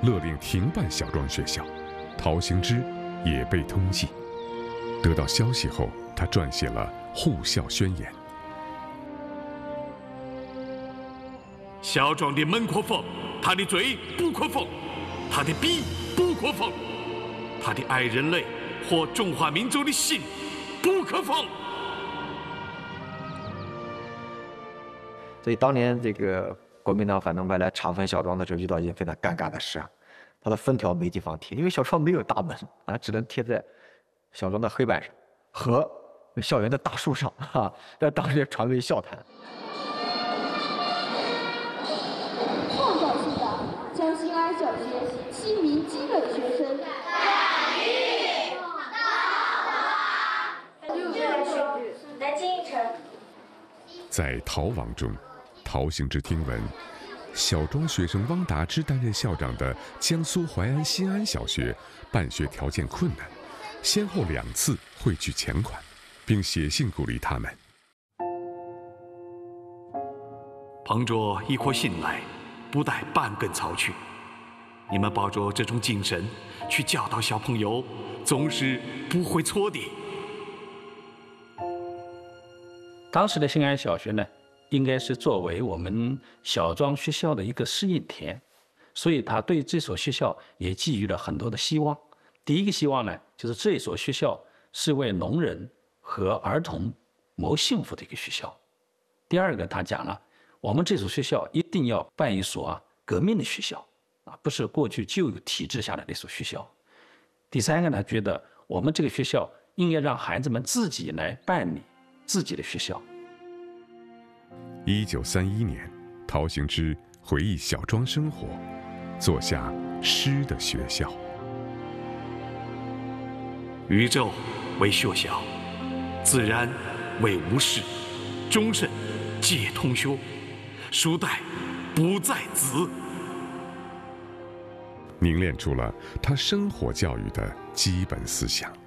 勒令停办小庄学校，陶行知也被通缉。得到消息后，他撰写了护校宣言。 小庄的门可封，他的罪不可封，他的笔不可封，他的爱人类和中华民族的心不可封。 所以当年这个国民党反动派来查封小庄的时候，遇到一件非常尴尬的事啊，他的封条没地方贴，因为小庄没有大门啊，只能贴在小庄的黑板上和校园的大树上啊，在当时传为笑谈。 创造性的将新安小学7名基本学生南京一城。 在逃亡中，陶行知听闻，小庄学生汪达之担任校长的江苏淮安新安小学办学条件困难，先后2次汇聚钱款，并写信鼓励他们。 捧着一颗心来，不带半根草去。你们抱着这种精神去教导小朋友，总是不会错的。 当时的新安小学呢，应该是作为我们小庄学校的一个试验田，所以他对这所学校也寄予了很多的希望。第一个希望呢，就是这所学校是为农人和儿童谋幸福的一个学校。第二个，他讲了，我们这所学校一定要办一所革命的学校，不是过去旧有体制下的那所学校。第三个呢，觉得我们这个学校应该让孩子们自己来办理自己的学校。 1931年，陶行知回忆小庄生活，做下诗的学校。 宇宙为学校，自然为吾师，终身皆同学，书呆不在兹。 凝练出了他生活教育的基本思想。